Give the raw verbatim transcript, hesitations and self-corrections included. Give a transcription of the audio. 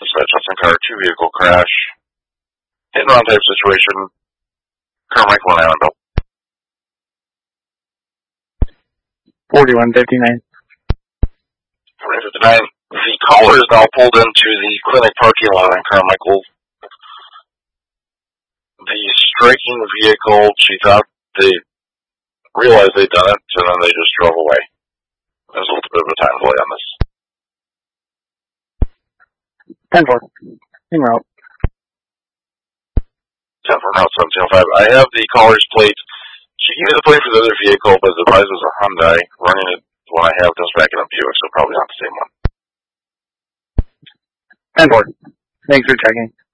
dispatch Hudson car, two vehicle crash, hit and run type situation, Carmichael and Allendale. forty-one fifty-nine. forty-one fifty-nine. The caller is now pulled into the clinic parking lot on Carmichael. The striking vehicle, she thought they realized they'd done it, and then they just drove away. There's a little bit of a time delay on this. ten four. En route. ten four route seventeen oh five. I have the caller's plate. She gave me the plate for the other vehicle, but the advised was a Hyundai. Running it when I have this back in a Buick, so probably not the same one. ten four. Thanks for checking.